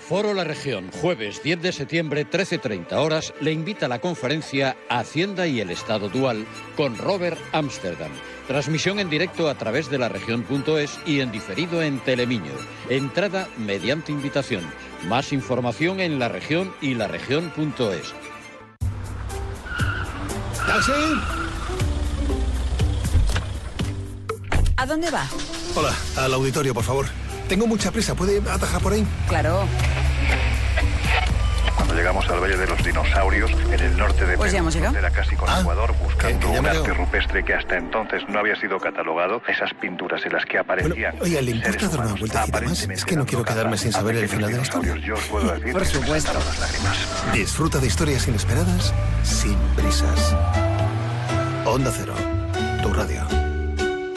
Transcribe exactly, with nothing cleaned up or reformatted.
Foro La Región, jueves diez de septiembre, trece treinta horas, le invita a la conferencia Hacienda y el Estado Dual con Robert Amsterdam. Transmisión en directo a través de laregión punto es y en diferido en Telemiño. Entrada mediante invitación. Más información en La Región y laregión punto es. ¿Taxi? ¿A dónde va? Hola, al auditorio, por favor. Tengo mucha prisa, ¿puede atajar por ahí? Claro. Cuando llegamos al Valle de los Dinosaurios, en el norte de Pues ya hemos llegado. Era casi con Ah, Ecuador, buscando que- que ya un me arte veo. rupestre que hasta entonces no había sido catalogado. Esas pinturas en las que aparecían. Bueno, oiga, ¿le importa seres dar una humanos vueltecita más? aparentemente Es que no quiero dando quedarme caza sin saber a el final de la pequeños historia. dinosaurios. Yo os puedo decir Por que se me supuesto. saltaron las lágrimas. Disfruta de historias inesperadas sin prisas. Onda Cero, tu radio.